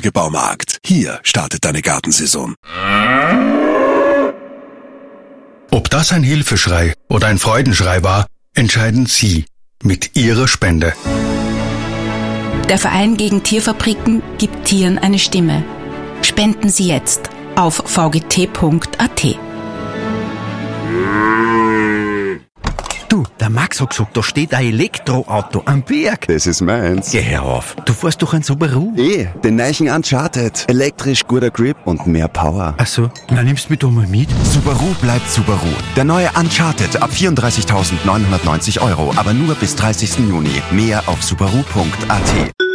Baumarkt. Hier startet deine Gartensaison. Ob das ein Hilfeschrei oder ein Freudenschrei war, entscheiden Sie mit Ihrer Spende. Der Verein gegen Tierfabriken gibt Tieren eine Stimme. Spenden Sie jetzt auf vgt.at. Du, der Max hat gesagt, da steht ein Elektroauto am Berg. Das ist meins. Geh her auf. Du fährst doch ein Subaru. Den neuen Uncharted. Elektrisch, guter Grip und mehr Power. Ach so, na nimmst du mich doch mal mit. Subaru bleibt Subaru. Der neue Uncharted ab 34.990 €, aber nur bis 30. Juni. Mehr auf subaru.at.